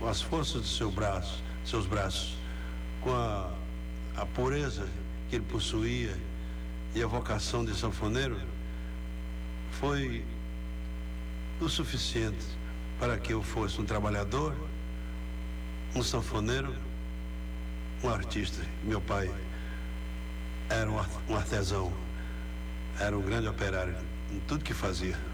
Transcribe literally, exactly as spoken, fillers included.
com as forças de seu braço, seus braços, com a, a pureza que ele possuía e a vocação de sanfoneiro, foi o suficiente para que eu fosse um trabalhador, um sanfoneiro, um artista. Meu pai era um artesão, era um grande operário em tudo que fazia.